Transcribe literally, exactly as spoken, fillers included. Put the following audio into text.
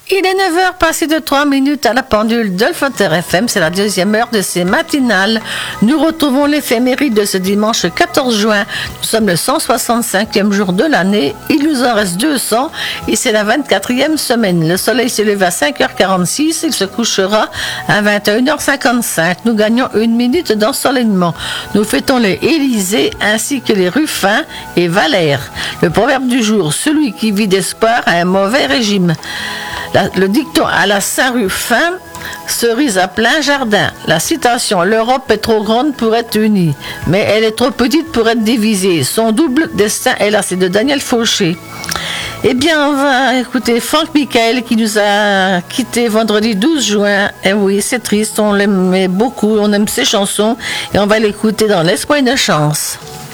Il est neuf heures passées de trois minutes à la pendule d'Olfeter F M, c'est la deuxième heure de ces matinales. Nous retrouvons l'éphéméride de ce dimanche quatorze juin. Nous sommes le cent soixante-cinquième jour de l'année, il nous en reste deux cents et c'est la vingt-quatrième semaine. Le soleil se lève à cinq heures quarante-six, il se couchera à vingt et une heures cinquante-cinq. Nous gagnons une minute d'ensoleillement. Nous fêtons les Élysées ainsi que les Ruffins et Valère. Le proverbe du jour, celui qui vit d'espoir a un mauvais régime. La, le dicton à la Saint-Ruffin, cerise à plein jardin. La citation, l'Europe est trop grande pour être unie, mais elle est trop petite pour être divisée. Son double destin est là, c'est de Daniel Fauché. Eh bien, on va écouter Franck Michael qui nous a quittés vendredi douze juin. Eh oui, c'est triste, on l'aimait beaucoup, on aime ses chansons et on va l'écouter dans Laisse-moi une chance.